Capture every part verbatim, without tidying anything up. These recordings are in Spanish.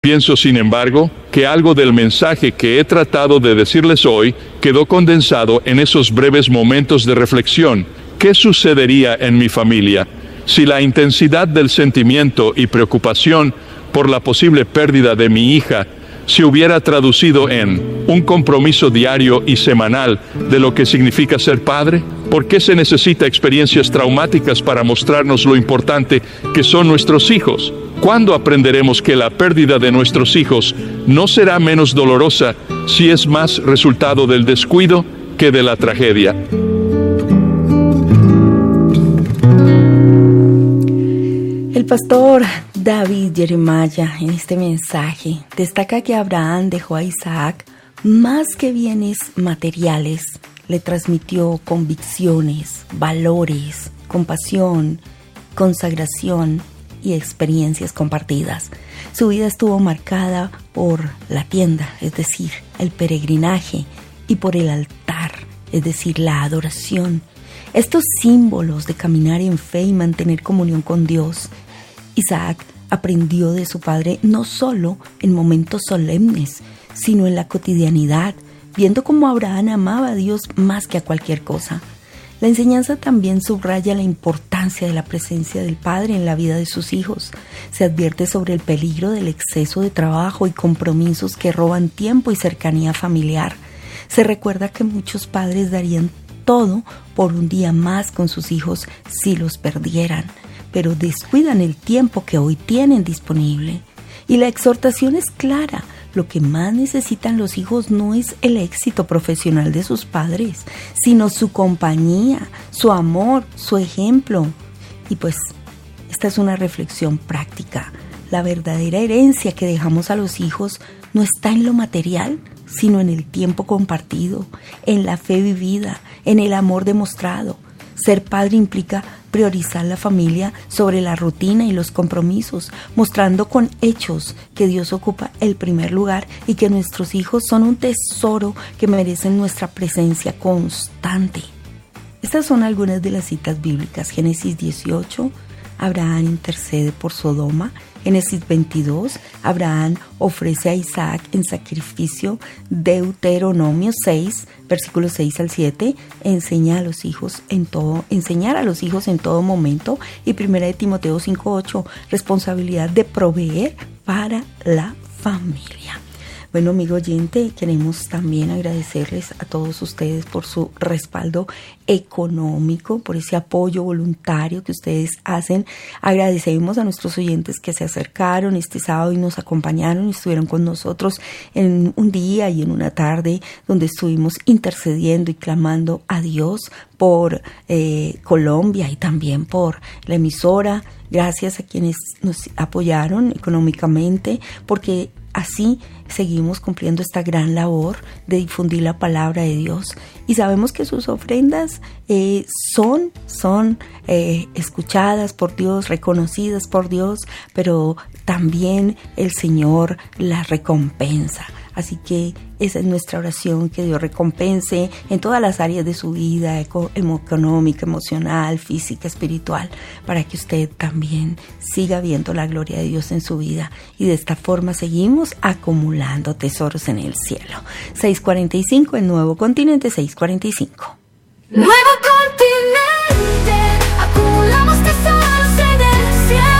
Pienso, sin embargo, que algo del mensaje que he tratado de decirles hoy quedó condensado en esos breves momentos de reflexión. ¿Qué sucedería en mi familia si la intensidad del sentimiento y preocupación por la posible pérdida de mi hija se hubiera traducido en un compromiso diario y semanal de lo que significa ser padre? ¿Por qué se necesita experiencias traumáticas para mostrarnos lo importante que son nuestros hijos? ¿Cuándo aprenderemos que la pérdida de nuestros hijos no será menos dolorosa si es más resultado del descuido que de la tragedia? El pastor David Jeremiah en este mensaje destaca que Abraham dejó a Isaac más que bienes materiales, le transmitió convicciones, valores, compasión, consagración y experiencias compartidas. Su vida estuvo marcada por la tienda, es decir, el peregrinaje, y por el altar, es decir, la adoración. Estos símbolos de caminar en fe y mantener comunión con Dios. Isaac aprendió de su padre no solo en momentos solemnes, sino en la cotidianidad, viendo cómo Abraham amaba a Dios más que a cualquier cosa. La enseñanza también subraya la importancia de la presencia del padre en la vida de sus hijos. Se advierte sobre el peligro del exceso de trabajo y compromisos que roban tiempo y cercanía familiar. Se recuerda que muchos padres darían todo por un día más con sus hijos si los perdieran, pero descuidan el tiempo que hoy tienen disponible. Y la exhortación es clara: lo que más necesitan los hijos no es el éxito profesional de sus padres, sino su compañía, su amor, su ejemplo. Y pues, esta es una reflexión práctica. La verdadera herencia que dejamos a los hijos no está en lo material, sino en el tiempo compartido, en la fe vivida, en el amor demostrado. Ser padre implica priorizar la familia sobre la rutina y los compromisos, mostrando con hechos que Dios ocupa el primer lugar y que nuestros hijos son un tesoro que merecen nuestra presencia constante. Estas son algunas de las citas bíblicas. Génesis dieciocho, Abraham intercede por Sodoma. Génesis veintidós, Abraham ofrece a Isaac en sacrificio. Deuteronomio seis, versículos seis al siete, enseña a los hijos en todo, enseñar a los hijos en todo momento. Y primera de Timoteo cinco ocho, responsabilidad de proveer para la familia. Bueno, amigo oyente, queremos también agradecerles a todos ustedes por su respaldo económico, por ese apoyo voluntario que ustedes hacen. Agradecemos a nuestros oyentes que se acercaron este sábado y nos acompañaron y estuvieron con nosotros en un día y en una tarde donde estuvimos intercediendo y clamando a Dios por eh, Colombia y también por la emisora. Gracias a quienes nos apoyaron económicamente, porque así seguimos cumpliendo esta gran labor de difundir la palabra de Dios. Y sabemos que sus ofrendas eh, son, son eh, escuchadas por Dios, reconocidas por Dios, pero también el Señor las recompensa. Así que esa es nuestra oración, que Dios recompense en todas las áreas de su vida, eco, económica, emocional, física, espiritual, para que usted también siga viendo la gloria de Dios en su vida. Y de esta forma seguimos acumulando tesoros en el cielo. seiscientos cuarenta y cinco en Nuevo Continente, seiscientos cuarenta y cinco. Nuevo Continente, acumulamos tesoros en el cielo.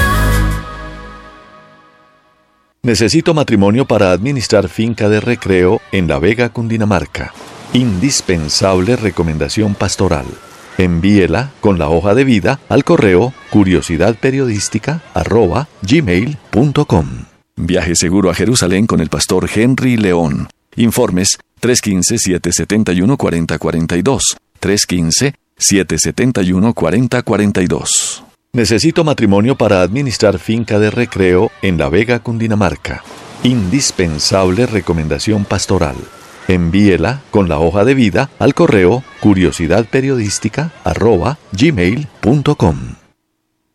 Necesito matrimonio para administrar finca de recreo en La Vega, Cundinamarca. Indispensable recomendación pastoral. Envíela con la hoja de vida al correo curiosidadperiodística arroba gmail punto com. Viaje seguro a Jerusalén con el pastor Henry León. Informes tres uno cinco, siete siete uno, cuatro cero cuatro dos, tres uno cinco, siete siete uno, cuatro cero cuatro dos. Necesito matrimonio para administrar finca de recreo en La Vega, Cundinamarca. Indispensable recomendación pastoral. Envíela con la hoja de vida al correo curiosidadperiodística arroba gmail punto com.